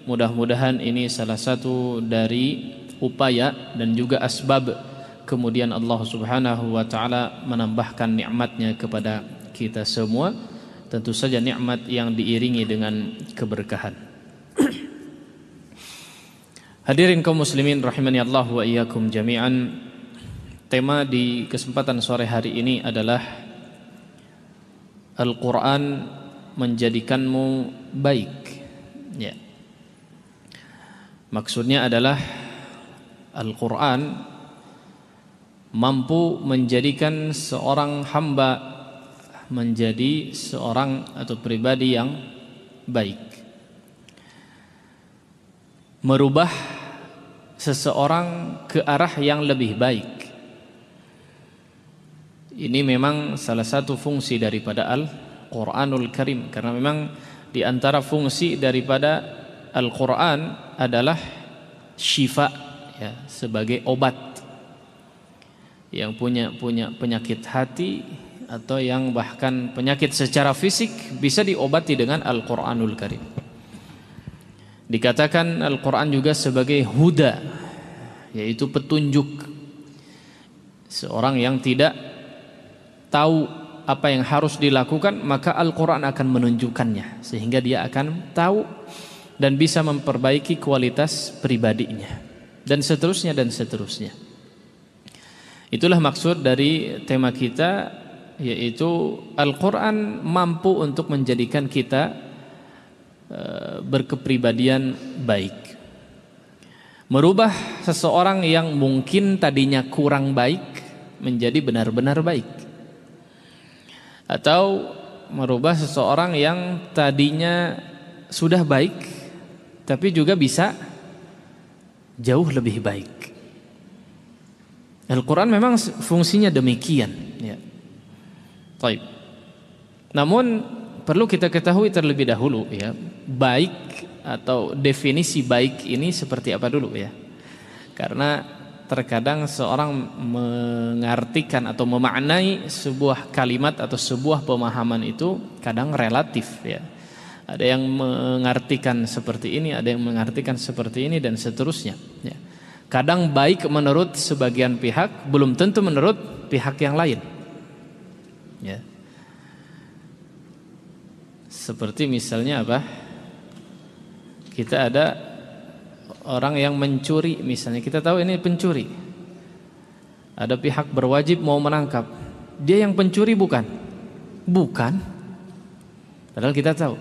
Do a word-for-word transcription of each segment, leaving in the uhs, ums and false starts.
mudah-mudahan ini salah satu dari upaya dan juga asbab kemudian Allah Subhanahu wa taala menambahkan nikmatnya kepada kita semua, tentu saja nikmat yang diiringi dengan keberkahan. Hadirin kaum muslimin rahimani Allah wa iyyakum jami'an. Tema di kesempatan sore hari ini adalah Al-Quran menjadikanmu baik. Ya. Maksudnya adalah Al-Quran mampu menjadikan seorang hamba menjadi seorang atau pribadi yang baik, merubah seseorang ke arah yang lebih baik. Ini memang salah satu fungsi daripada Al-Quranul Karim, karena memang di antara fungsi daripada Al-Quran adalah syifa, ya, sebagai obat. Yang punya punya penyakit hati atau yang bahkan penyakit secara fisik bisa diobati dengan Al-Quranul Karim. Dikatakan Al-Quran juga sebagai huda, yaitu petunjuk. Seorang yang tidak tahu apa yang harus dilakukan, maka Al-Quran akan menunjukkannya, sehingga dia akan tahu dan bisa memperbaiki kualitas pribadinya, dan seterusnya dan seterusnya. Itulah maksud dari tema kita, yaitu Al-Quran mampu untuk menjadikan kita uh, berkepribadian baik, merubah seseorang yang mungkin tadinya kurang baik menjadi benar-benar baik, atau merubah seseorang yang tadinya sudah baik tapi juga bisa jauh lebih baik. Al-Quran memang fungsinya demikian, ya. Baik. Namun perlu kita ketahui terlebih dahulu, ya, baik atau definisi baik ini seperti apa dulu, ya. Karena terkadang seorang mengartikan atau memaknai sebuah kalimat atau sebuah pemahaman itu kadang relatif, ya. Ada yang mengartikan seperti ini, ada yang mengartikan seperti ini, dan seterusnya, ya. Kadang baik menurut sebagian pihak belum tentu menurut pihak yang lain, ya. Seperti misalnya apa? Kita ada orang yang mencuri, misalnya kita tahu ini pencuri. Ada pihak berwajib mau menangkap. Dia yang pencuri bukan? Bukan. Padahal kita tahu.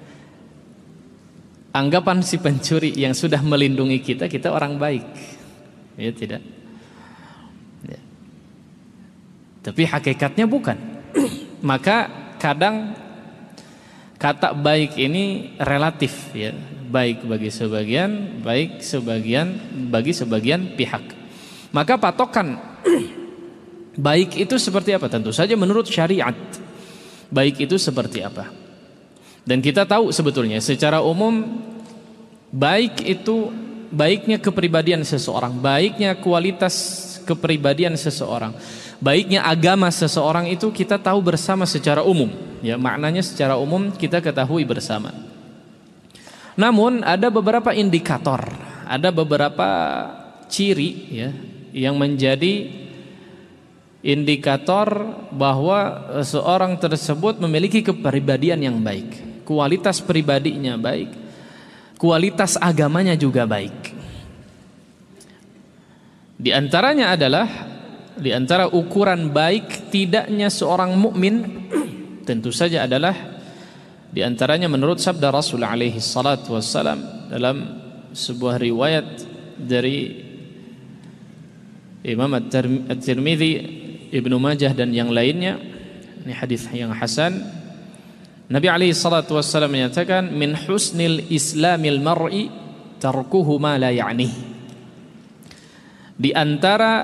Anggapan si pencuri yang sudah melindungi kita, kita orang baik. Ya tidak? Ya. Tapi hakikatnya bukan. Maka kadang kata baik ini relatif, ya. Baik bagi sebagian, baik sebagian bagi sebagian pihak. Maka patokan baik itu seperti apa? Tentu saja menurut syariat. Baik itu seperti apa? Dan kita tahu sebetulnya secara umum baik itu baiknya kepribadian seseorang, baiknya kualitas kepribadian seseorang, baiknya agama seseorang itu kita tahu bersama secara umum, ya, maknanya secara umum kita ketahui bersama. Namun ada beberapa indikator, ada beberapa ciri, ya, yang menjadi indikator bahwa seorang tersebut memiliki kepribadian yang baik, kualitas pribadinya baik, kualitas agamanya juga baik. Di antaranya adalah, di antara ukuran baik tidaknya seorang mukmin tentu saja adalah di antaranya menurut sabda Rasul alaihi salatu wassalam dalam sebuah riwayat dari Imam At-Tirmidzi, Ibnu Majah dan yang lainnya, ini hadis yang hasan. Nabi alaihi salatu wassalam menyatakan, min husnil islamil mar'i tarkuhu ma la ya'nih. Di antara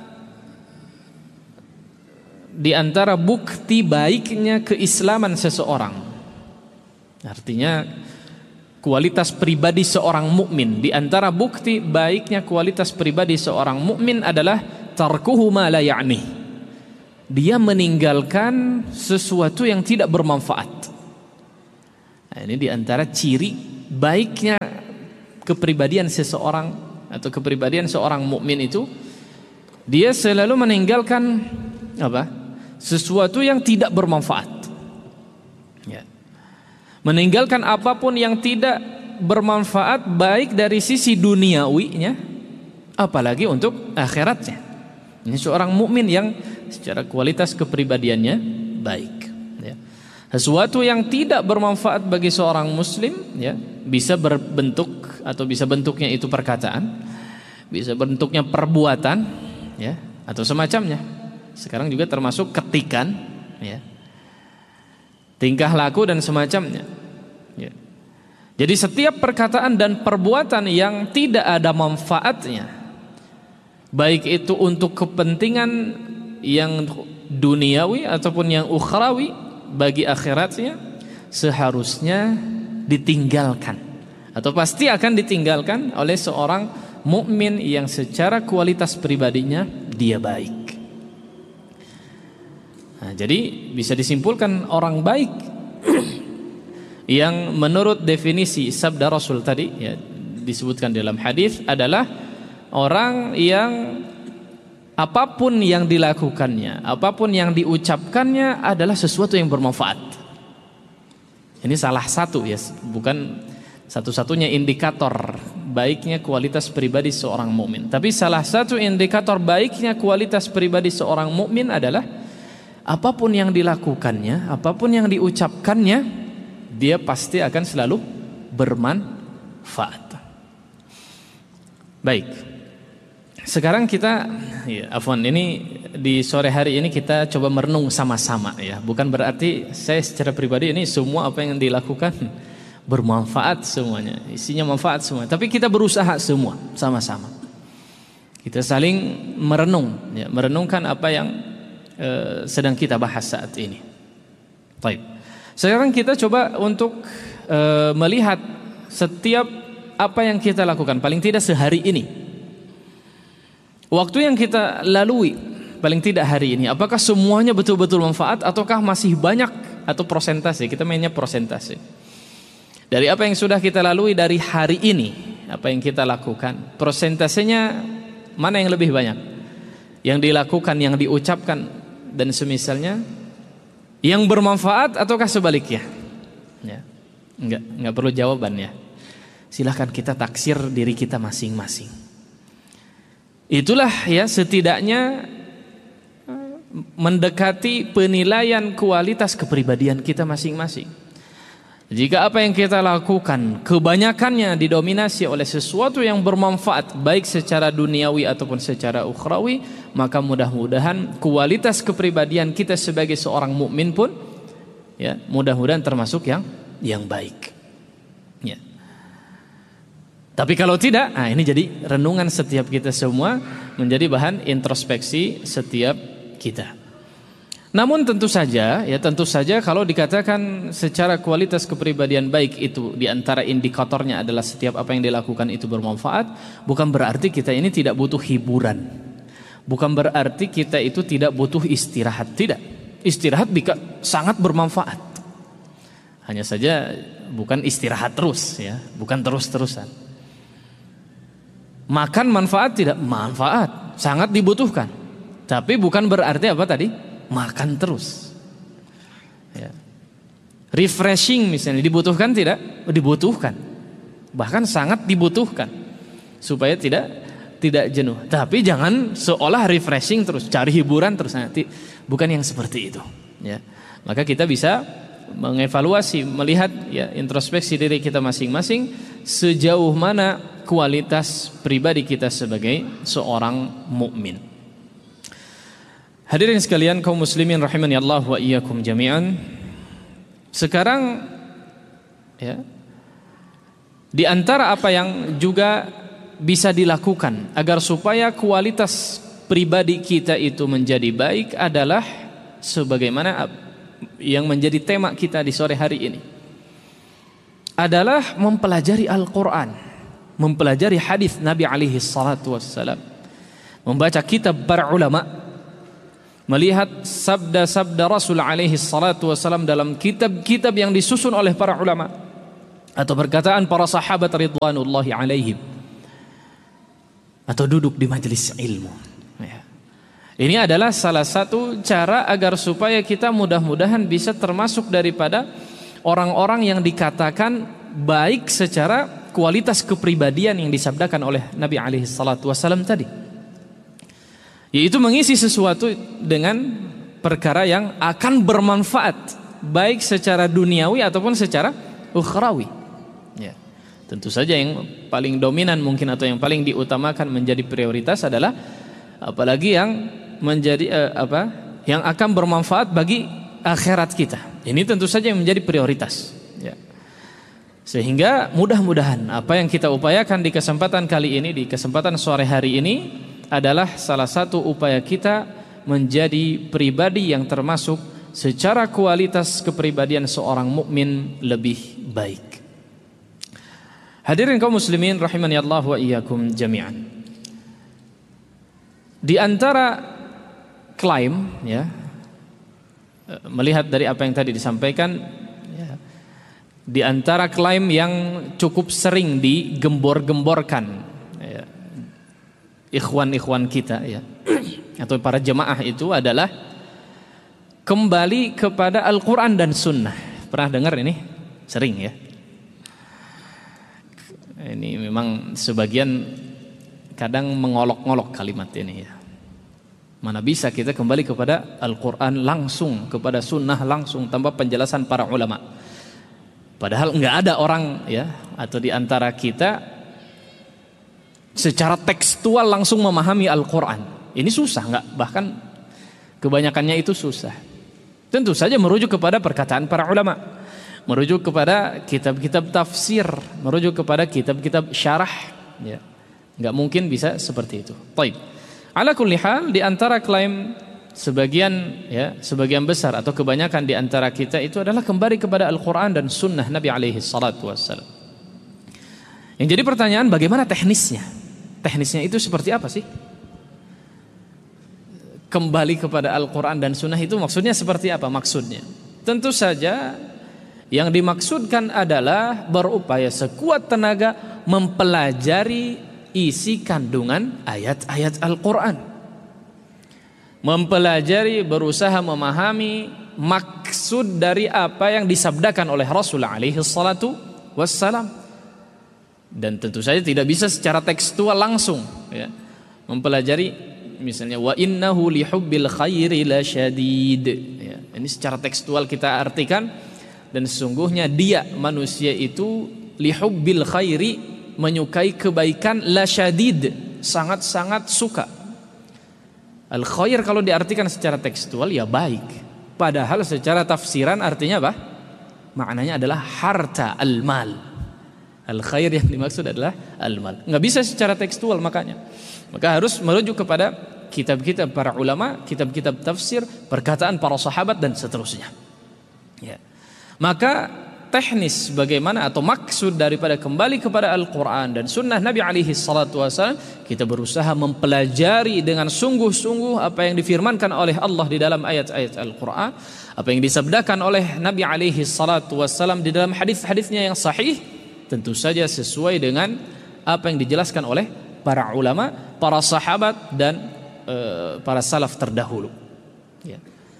di antara bukti baiknya keislaman seseorang, artinya kualitas pribadi seorang mukmin, di antara bukti baiknya kualitas pribadi seorang mukmin adalah tarkuhu ma la ya'nih. Dia meninggalkan sesuatu yang tidak bermanfaat. Nah, ini di antara ciri baiknya kepribadian seseorang atau kepribadian seorang mukmin itu, dia selalu meninggalkan apa? Sesuatu yang tidak bermanfaat. Ya. Meninggalkan apapun yang tidak bermanfaat baik dari sisi duniawinya, apalagi untuk akhiratnya. Ini seorang mukmin yang secara kualitas kepribadiannya baik. Ya. Sesuatu yang tidak bermanfaat bagi seorang muslim, ya, bisa berbentuk atau bisa bentuknya itu perkataan, bisa bentuknya perbuatan, ya, atau semacamnya. Sekarang juga termasuk ketikan, ya, tingkah laku dan semacamnya. Ya. Jadi setiap perkataan dan perbuatan yang tidak ada manfaatnya, baik itu untuk kepentingan yang duniawi ataupun yang ukhrawi bagi akhiratnya, seharusnya ditinggalkan atau pasti akan ditinggalkan oleh seorang mukmin yang secara kualitas pribadinya dia baik. Nah, jadi bisa disimpulkan orang baik yang menurut definisi sabda Rasul tadi, ya, disebutkan dalam hadis adalah orang yang apapun yang dilakukannya, apapun yang diucapkannya adalah sesuatu yang bermanfaat. Ini salah satu, ya, bukan satu-satunya indikator baiknya kualitas pribadi seorang mukmin. Tapi salah satu indikator baiknya kualitas pribadi seorang mukmin adalah apapun yang dilakukannya, apapun yang diucapkannya, dia pasti akan selalu bermanfaat. Baik. Sekarang kita, ya, afwan, ini di sore hari ini kita coba merenung sama-sama, ya. Bukan berarti saya secara pribadi ini semua apa yang dilakukan bermanfaat semuanya, isinya manfaat semua. Tapi kita berusaha semua sama-sama. Kita saling merenung, ya, merenungkan apa yang uh, sedang kita bahas saat ini. Baik. Sekarang kita coba untuk uh, melihat setiap apa yang kita lakukan, paling tidak sehari ini. Waktu yang kita lalui paling tidak hari ini, apakah semuanya betul-betul manfaat ataukah masih banyak atau prosentase? Kita mainnya prosentase. Dari apa yang sudah kita lalui dari hari ini, apa yang kita lakukan, prosentasenya mana yang lebih banyak? Yang dilakukan, yang diucapkan dan semisalnya, yang bermanfaat ataukah sebaliknya? Ya. Enggak, enggak perlu jawabannya. Silahkan kita taksir diri kita masing-masing. Itulah, ya, setidaknya mendekati penilaian kualitas kepribadian kita masing-masing. Jika apa yang kita lakukan kebanyakannya didominasi oleh sesuatu yang bermanfaat baik secara duniawi ataupun secara ukhrawi, maka mudah-mudahan kualitas kepribadian kita sebagai seorang mukmin pun, ya, mudah-mudahan termasuk yang yang baik. Ya. Tapi kalau tidak, nah ini jadi renungan setiap kita semua, menjadi bahan introspeksi setiap kita. Namun tentu saja, ya tentu saja kalau dikatakan secara kualitas kepribadian baik itu diantara indikatornya adalah setiap apa yang dilakukan itu bermanfaat, bukan berarti kita ini tidak butuh hiburan, bukan berarti kita itu tidak butuh istirahat. Tidak, istirahat bisa sangat bermanfaat. Hanya saja bukan istirahat terus, ya, bukan terus-terusan. Makan manfaat tidak? Manfaat, sangat dibutuhkan. Tapi bukan berarti apa tadi? Makan terus. Ya. Refreshing misalnya dibutuhkan tidak? Dibutuhkan. Bahkan sangat dibutuhkan supaya tidak tidak jenuh. Tapi jangan seolah refreshing terus, cari hiburan terus, nanti bukan yang seperti itu. Ya. Maka kita bisa mengevaluasi, melihat, ya, introspeksi diri kita masing-masing, sejauh mana kualitas pribadi kita sebagai seorang mukmin. Hadirin sekalian kaum muslimin rahimani Allah wa iyyakum jami'an. Sekarang, ya, di antara apa yang juga bisa dilakukan agar supaya kualitas pribadi kita itu menjadi baik adalah sebagaimana yang menjadi tema kita di sore hari ini, adalah mempelajari Al-Quran, mempelajari hadis Nabi alaihi salatu wassalam, membaca kitab para ulama, melihat sabda-sabda Rasul alaihi salatu wassalam dalam kitab-kitab yang disusun oleh para ulama, atau perkataan para sahabat ridwanullahi alaihim, atau duduk di majelis ilmu. Ya. Ini adalah salah satu cara agar supaya kita mudah-mudahan bisa termasuk daripada orang-orang yang dikatakan baik secara kualitas kepribadian yang disabdakan oleh Nabi alaihi salatu wasallam tadi, yaitu mengisi sesuatu dengan perkara yang akan bermanfaat baik secara duniawi ataupun secara ukhrawi. Ya. Tentu saja yang paling dominan mungkin atau yang paling diutamakan menjadi prioritas adalah apalagi yang menjadi eh, apa yang akan bermanfaat bagi akhirat kita. Ini tentu saja yang menjadi prioritas. Ya. Sehingga mudah-mudahan apa yang kita upayakan di kesempatan kali ini, di kesempatan sore hari ini adalah salah satu upaya kita menjadi pribadi yang termasuk secara kualitas kepribadian seorang mukmin lebih baik. Hadirin kaum muslimin rahimani Allah wa iyyakum jami'an. Di antara klaim, ya, melihat dari apa yang tadi disampaikan, ya, di antara klaim yang cukup sering digembor-gemborkan, ya, ikhwan-ikhwan kita, ya, atau para jemaah itu adalah kembali kepada Al-Quran dan Sunnah. Pernah dengar ini? Sering, ya. Ini memang sebagian kadang mengolok-ngolok kalimat ini, ya. Mana bisa kita kembali kepada Al-Quran langsung, kepada Sunnah langsung tanpa penjelasan para ulama. Padahal nggak ada orang, ya, atau di antara kita secara tekstual langsung memahami Al-Quran. Ini susah, nggak, bahkan kebanyakannya itu susah. Tentu saja merujuk kepada perkataan para ulama, merujuk kepada kitab-kitab tafsir, merujuk kepada kitab-kitab syarah, ya. Nggak mungkin bisa seperti itu. Baik. Ala kulli hal, di antara klaim sebagian, ya, sebagian besar atau kebanyakan di antara kita itu adalah kembali kepada Al-Quran dan Sunnah Nabi alaihi salatu wassalam. Yang jadi pertanyaan, bagaimana teknisnya? Teknisnya itu seperti apa sih? Kembali kepada Al-Quran dan Sunnah itu maksudnya seperti apa maksudnya? Tentu saja yang dimaksudkan adalah berupaya sekuat tenaga mempelajari isi kandungan ayat-ayat Al-Quran, mempelajari, berusaha memahami maksud dari apa yang disabdakan oleh Rasulullah alaihi salatu wassalam. Dan tentu saja tidak bisa secara tekstual langsung, ya, mempelajari misalnya wa innahu lihubbil khairi lasyadid, ya, ini secara tekstual kita artikan, dan sesungguhnya dia manusia itu lihubbil khairi, menyukai kebaikan, lasyadid, sangat-sangat suka. Al khair kalau diartikan secara tekstual ya baik, padahal secara tafsiran artinya apa? Maknanya adalah harta, al-mal. Al khair yang dimaksud adalah al-mal. Nggak bisa secara tekstual, makanya maka harus merujuk kepada kitab-kitab para ulama, kitab-kitab tafsir, perkataan para sahabat dan seterusnya, ya. Maka teknis bagaimana atau maksud daripada kembali kepada Al-Quran dan Sunnah Nabi alaihi salatu wasallam, kita berusaha mempelajari dengan sungguh-sungguh apa yang difirmankan oleh Allah di dalam ayat-ayat Al-Quran, apa yang disabdakan oleh Nabi alaihi salatu wasallam di dalam hadis-hadisnya yang sahih, tentu saja sesuai dengan apa yang dijelaskan oleh para ulama, para sahabat dan e, para salaf terdahulu, ya.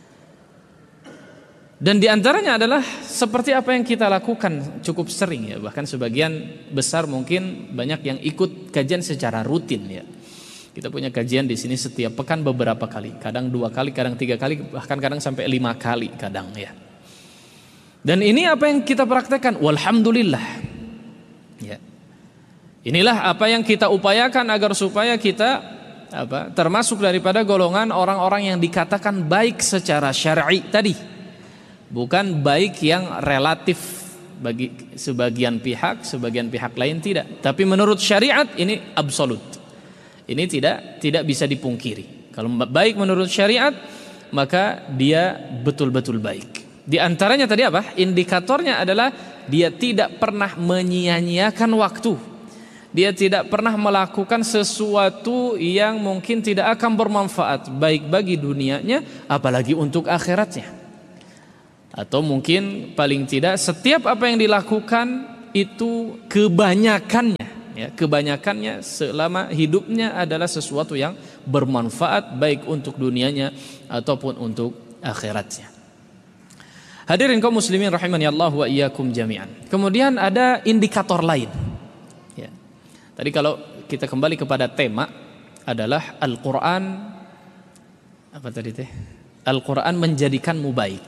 Dan diantaranya adalah seperti apa yang kita lakukan cukup sering, ya, bahkan sebagian besar mungkin banyak yang ikut kajian secara rutin, ya. Kita punya kajian di sini setiap pekan beberapa kali, kadang dua kali, kadang tiga kali, bahkan kadang sampai lima kali kadang, ya. Dan ini apa yang kita praktekkan, walhamdulillah, ya. Inilah apa yang kita upayakan agar supaya kita apa termasuk daripada golongan orang-orang yang dikatakan baik secara syar'i tadi. Bukan baik yang relatif bagi sebagian pihak, sebagian pihak lain tidak. Tapi menurut syariat ini absolut. Ini tidak tidak bisa dipungkiri. Kalau baik menurut syariat, maka dia betul-betul baik. Di antaranya tadi apa? Indikatornya adalah dia tidak pernah menyia-nyiakan waktu. Dia tidak pernah melakukan sesuatu yang mungkin tidak akan bermanfaat baik bagi dunianya, apalagi untuk akhiratnya. Atau mungkin paling tidak setiap apa yang dilakukan itu kebanyakannya, ya, kebanyakannya selama hidupnya adalah sesuatu yang bermanfaat baik untuk dunianya ataupun untuk akhiratnya. Hadirin kaum muslimin rahimani Allah wa iyyakum jami'an. Kemudian ada indikator lain. Ya. Tadi kalau kita kembali kepada tema adalah Al-Quran, apa tadi teh? Al-Quran menjadikanmu baik.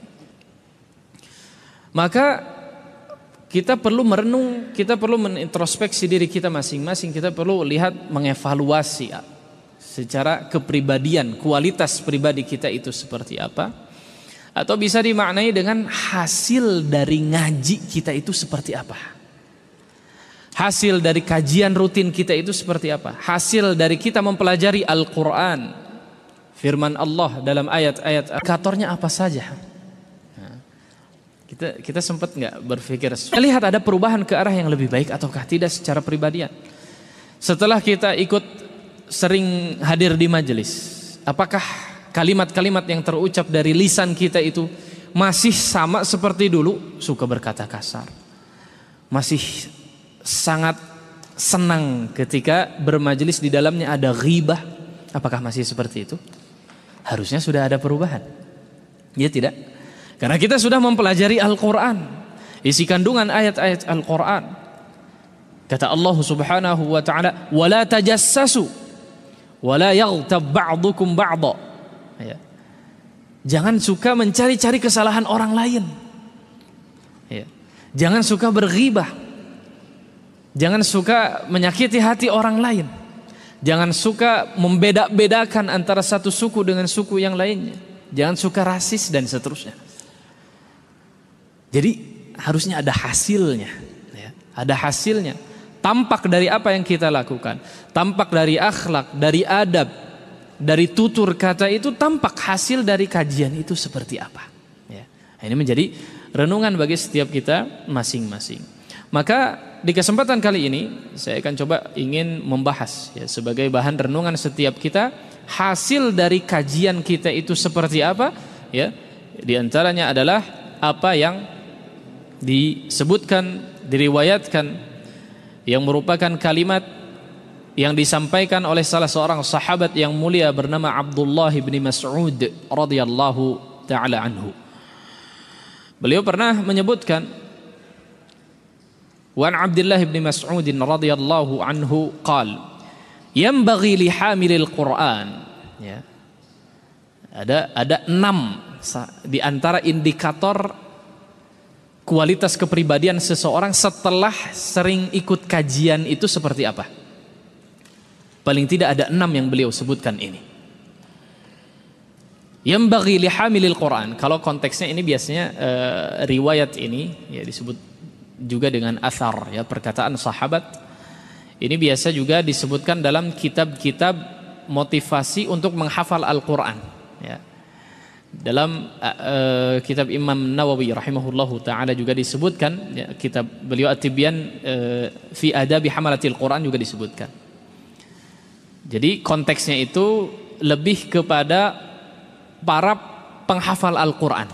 Maka kita perlu merenung, kita perlu menintrospeksi diri kita masing-masing. Kita perlu lihat, mengevaluasi secara kepribadian, kualitas pribadi kita itu seperti apa. Atau bisa dimaknai dengan hasil dari ngaji kita itu seperti apa. Hasil dari kajian rutin kita itu seperti apa. Hasil dari kita mempelajari Al-Quran, firman Allah dalam ayat-ayat, indikatornya apa saja. Nah, kita kita sempat nggak berpikir, kita lihat ada perubahan ke arah yang lebih baik ataukah tidak secara pribadian. Setelah kita ikut sering hadir di majelis, apakah kalimat-kalimat yang terucap dari lisan kita itu masih sama seperti dulu, suka berkata kasar, masih sangat senang ketika bermajelis di dalamnya ada ghibah, apakah masih seperti itu? Harusnya sudah ada perubahan. Ya tidak? Karena kita sudah mempelajari Al-Quran, isi kandungan ayat-ayat Al-Quran. Kata Allah subhanahu wa ta'ala, وَلَا تَجَسَّسُوا وَلَا يَغْتَبْ بَعْضُكُمْ بَعْضًا. Ya. Jangan suka mencari-cari kesalahan orang lain. Ya. Jangan suka berghibah. Jangan suka menyakiti hati orang lain. Jangan suka membeda-bedakan antara satu suku dengan suku yang lainnya. Jangan suka rasis dan seterusnya. Jadi harusnya ada hasilnya. Ya. Ada hasilnya. Tampak dari apa yang kita lakukan. Tampak dari akhlak, dari adab, dari tutur kata itu, tampak hasil dari kajian itu seperti apa. Ya. Ini menjadi renungan bagi setiap kita masing-masing. Maka di kesempatan kali ini saya akan coba ingin membahas, ya, sebagai bahan renungan setiap kita, hasil dari kajian kita itu seperti apa. Ya. Di antaranya adalah apa yang disebutkan, diriwayatkan, yang merupakan kalimat yang disampaikan oleh salah seorang sahabat yang mulia bernama Abdullah bin Mas'ud radhiyallahu taala anhu. Beliau pernah menyebutkan, wa an Abdullah bin Mas'ud radhiyallahu anhu qala, yanbaghi li hamilil Qur'an. Ya. Ada ada enam di antara indikator kualitas kepribadian seseorang setelah sering ikut kajian itu seperti apa? Paling tidak ada enam yang beliau sebutkan ini. Yang bagi lihamilil Quran. Kalau konteksnya ini biasanya uh, riwayat ini ya disebut juga dengan athar, ya, perkataan sahabat. Ini biasa juga disebutkan dalam kitab-kitab motivasi untuk menghafal Al-Quran. Ya. Dalam uh, kitab Imam Nawawi rahimahullahu taala juga disebutkan, ya, kitab beliau At-Tibyan uh, fi adabi hamalatil Quran juga disebutkan. Jadi konteksnya itu lebih kepada para penghafal Al-Quran.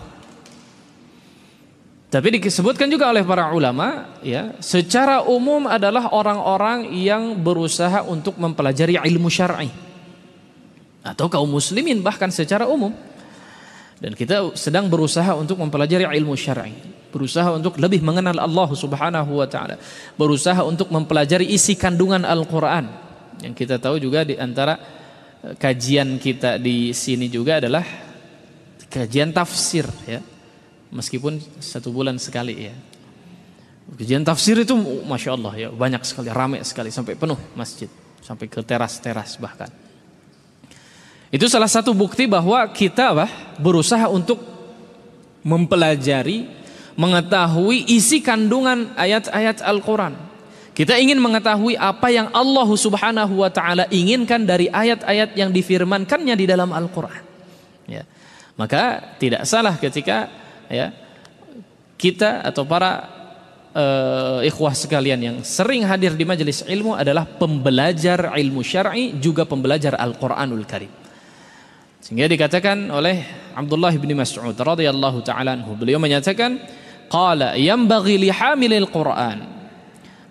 Tapi disebutkan juga oleh para ulama, ya, secara umum adalah orang-orang yang berusaha untuk mempelajari ilmu syar'i, atau kaum muslimin bahkan secara umum. Dan kita sedang berusaha untuk mempelajari ilmu syar'i, berusaha untuk lebih mengenal Allah subhanahu wa ta'ala, berusaha untuk mempelajari isi kandungan Al-Quran. Yang kita tahu juga di antara kajian kita di sini juga adalah kajian tafsir, ya, meskipun satu bulan sekali, ya. Kajian tafsir itu masya Allah, ya, banyak sekali, ramai sekali, sampai penuh masjid, sampai ke teras-teras bahkan. Itu salah satu bukti bahwa kita bah, berusaha untuk mempelajari, mengetahui isi kandungan ayat-ayat Al-Quran. Kita ingin mengetahui apa yang Allah subhanahu wa ta'ala inginkan dari ayat-ayat yang difirmankannya di dalam Al-Quran. Ya. Maka tidak salah ketika, ya, kita atau para uh, ikhwah sekalian yang sering hadir di majelis ilmu adalah pembelajar ilmu syar'i, juga pembelajar Al-Quranul Karim. Sehingga dikatakan oleh Abdullah bin Mas'ud radhiyallahu ta'ala anhu, beliau menyatakan, qala yanbaghi li hamilil Qur'an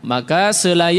maka selain